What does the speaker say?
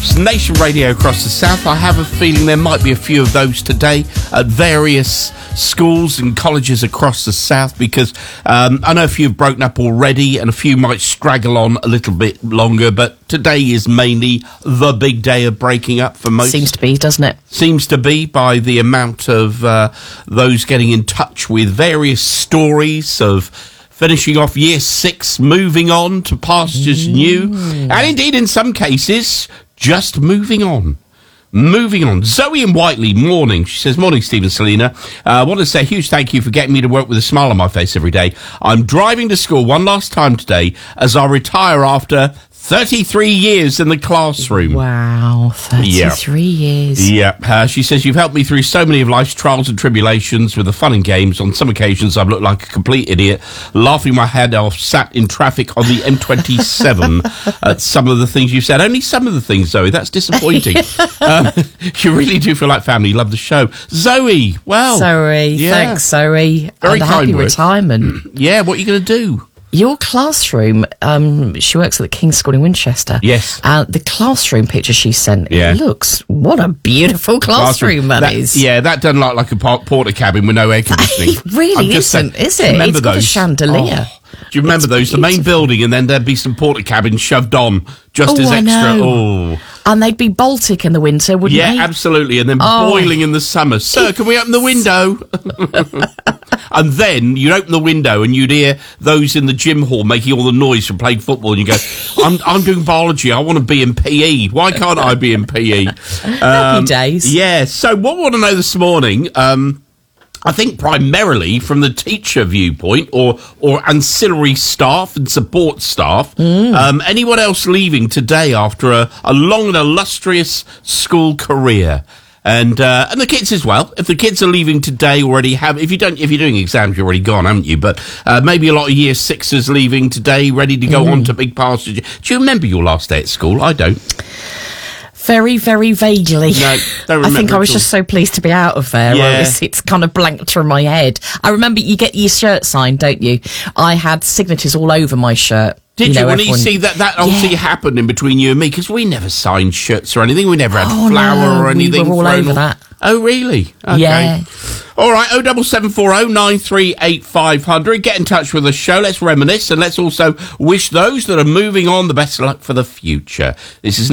pickups, Nation Radio across the south. I have a feeling there might be a few of those today at various schools and colleges across the south, because I know a few have broken up already and a few might straggle on a little bit longer, but today is mainly the big day of breaking up for most. Seems to be, doesn't it? Seems to be, by the amount of those getting in touch with various stories of finishing off year 6, moving on to pastures new, and indeed in some cases just moving on. Zoe in Whiteley, morning. She says, morning, Steve and Selena. I want to say a huge thank you for getting me to work with a smile on my face every day. I'm driving to school one last time today as I retire after 33 years in the classroom. Wow, 33 years. Yeah. She says, you've helped me through so many of life's trials and tribulations with the fun and games. On some occasions, I've looked like a complete idiot, laughing my head off, sat in traffic on the M27 at some of the things you've said. Only some of the things, Zoe. That's disappointing. You really do feel like family. Love the show. Zoe, well. Zoe, thanks, Zoe. Very and a kind happy word. retirement. Yeah, what are you going to do? Your classroom, she works at the King's School in Winchester. Yes. The classroom picture she sent, Yeah. it looks, what a beautiful classroom that is. Yeah, that doesn't look like a porter cabin with no air conditioning. It really isn't, is it? Remember It's got a those? chandelier. Oh, do you remember those? The main building, and then there'd be some porter cabins shoved on just as I extra. know. Oh. And they'd be Baltic in the winter, wouldn't Yeah, they? absolutely. And then boiling in the summer. Sir, can we open the window? And then you'd open the window and you'd hear those in the gym hall making all the noise from playing football. And you go, I'm doing biology. I want to be in PE. Why can't I be in PE? Happy days. Yeah. So what we want to know this morning, I think primarily from the teacher viewpoint or ancillary staff and support staff. Anyone else leaving today after a long and illustrious school career? And the kids as well. If the kids are leaving today already if you're doing exams, you're already gone, haven't you? But maybe a lot of year 6ers leaving today, ready to go on to big pastures. Do you remember your last day at school? I don't. Very, very vaguely. No, don't remember. I think I was at all. just so pleased to be out of there. Yeah. It's kind of blanked from my head. I remember you get your shirt signed, don't you? I had signatures all over my shirt. Did you? When everyone... you see that obviously happened in between you and me, because we never signed shirts or anything. We never had flour or anything. We were all thrown over that. Oh, really? Okay. Yeah. All right, 07740 938 500. Get in touch with the show. Let's reminisce, and let's also wish those that are moving on the best of luck for the future. This is